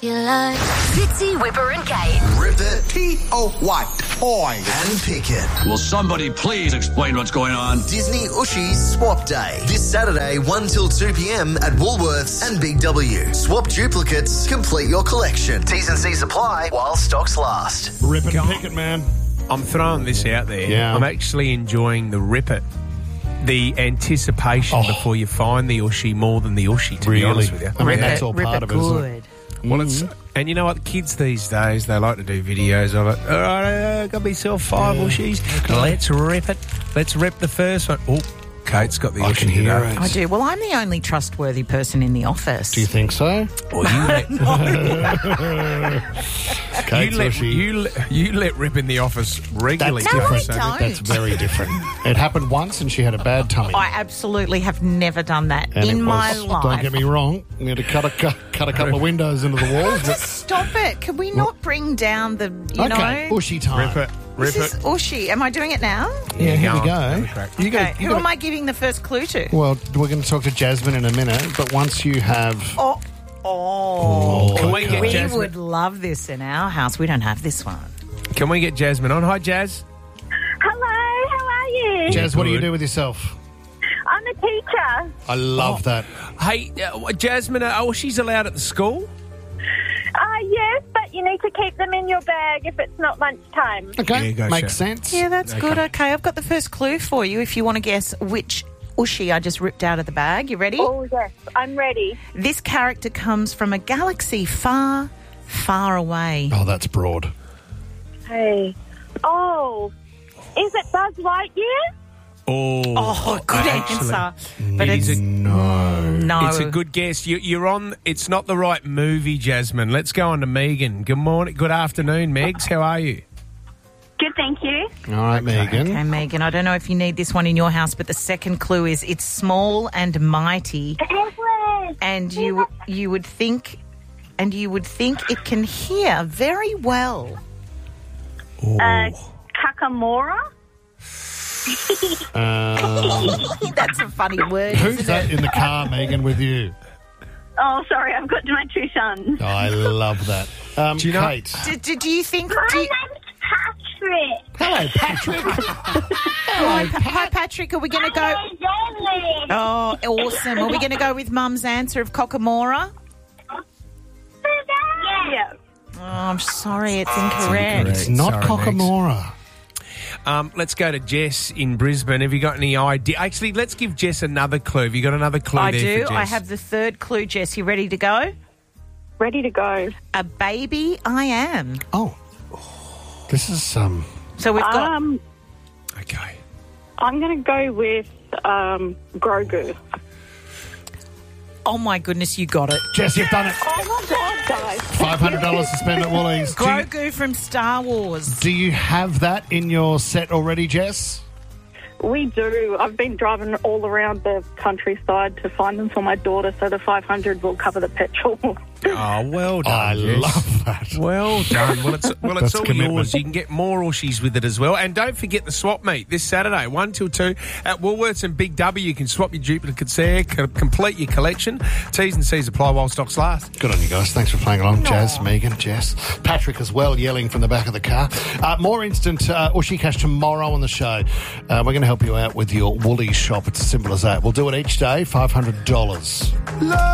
you like. Fitzy, Whipper and Kate. Rip it, T-O-Y, toy. and pick it. Will somebody please explain what's going on? Disney Ushi's Swap Day. This Saturday, 1 till 2 p.m. at Woolworths and Big W. Swap duplicates, complete your collection. T's and C's apply while stocks last. Rip it and pick it, man. I'm throwing this out there. Yeah. I'm actually enjoying the rip it. The anticipation before you find the Ushi more than the Ushi, to be honest with you. I mean, that's all part of it, isn't it? Well, it's and you know what, kids these days, they like to do videos of it. All right, got myself 5 Ushis. Okay. Let's rip it. Let's rip the first one. Oh, Kate's got the I Ushi can hear today. it. I do. Well, I'm the only trustworthy person in the office. Do you think so? Well, Kate's Ushi. you let rip in the office regularly. That's No, I different. don't. That's very different. It happened once and she had a bad tummy. I absolutely have never done that And in it my was- life. Don't get me wrong. You had to cut a couple of windows into the walls. Just stop it. Can we not bring down the, you Okay, know? Ushi time. Rip it. Rip This is it. Ushi. Am I doing it now? Yeah, here we go on. go. Have a You Okay. you Who am I giving the first clue to? Well, we're going to talk to Jasmine in a minute, but once you have... Can we get We Jasmine? would love this in our house. We don't have this one. Can we get Jasmine on? Hi, Jazz. Hello, how are you? Jazz, what do you Good. do with yourself? I'm a teacher. I love that. Hey, Jasmine, she's allowed at the school? Yes, but you need to keep them in your bag if it's not lunchtime. Okay, Yeah, go, makes Sha. sense. Yeah, that's good. Okay, I've got the first clue for you if you want to guess which Ushi I just ripped out of the bag. You ready? Oh, yes, I'm ready. This character comes from a galaxy far, far away. Oh, that's broad. Hey. Oh, is it Buzz Lightyear? Oh, good actually, answer. But it is it's no. It's a good guess. You're on. It's not the right movie, Jasmine. Let's go on to Megan. Good morning. Good afternoon, Megs. How are you? Good, thank you. All right, Megan. Okay, Megan, I don't know if you need this one in your house, but the second clue is it's small and mighty, and you would think it can hear very well. Kakamora? That's a funny word. Who's isn't that it? in the car, Megan, with you? Oh, sorry, I've got my 2 sons. Oh, I love that. Do you know- Kate. Do you think? My name's Patrick. Hello, Patrick. Hi, Patrick. Are we going to go? Jamie. Oh, awesome. Are we going to go with Mum's answer of Cockamora? Yeah. Oh, I'm sorry, it's incorrect. It's not Sorry, Megs. Cockamora. Let's go to Jess in Brisbane. Have you got any idea? Actually, let's give Jess another clue. Have you got another clue I there do. for Jess? I have the third clue, Jess. You ready to go? Ready to go. A baby I am. Oh. This is So we've got... Okay. I'm going to go with Grogu. Oh, my goodness, you got it. Jess, you've done it. Oh, my God, guys. $500 to spend at Woolies. Grogu from Star Wars. Do you have that in your set already, Jess? We do. I've been driving all around the countryside to find them for my daughter, so the 500 will cover the petrol. Oh, well done, I Jess. love that. Well done. Well, it's That's all commitment. yours. You can get more Ushies with it as well. And don't forget the swap meet this Saturday, 1 till 2 at Woolworths and Big W. You can swap your duplicates there, complete your collection. T's and C's apply while stocks last. Good on you guys. Thanks for playing along. Jazz, Megan, Jess. Patrick as well, yelling from the back of the car. More instant Ushi Cash tomorrow on the show. We're going to help you out with your Woolies shop. It's as simple as that. We'll do it each day, $500.